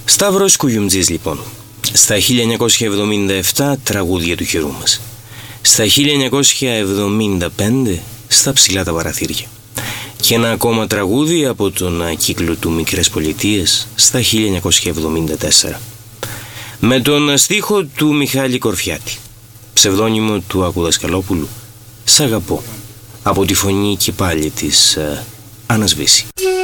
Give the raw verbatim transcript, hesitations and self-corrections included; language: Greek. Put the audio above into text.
Σταύρος Κουγιουμτζής λοιπόν. Στα χίλια εννιακόσια εβδομήντα επτά τραγούδια του καιρού μας. Στα χίλια εννιακόσια εβδομήντα πέντε στα ψηλά τα παραθύρια. Και ένα ακόμα τραγούδι από τον κύκλο του Μικρές Πολιτείες στα χίλια εννιακόσια εβδομήντα τέσσερα. Με τον στίχο του Μιχάλη Κορφιάτη, ψευδόνυμο του Άκου Δασκαλόπουλου, «Σ' αγαπώ», από τη φωνή και πάλι της uh, Άννας Βύση.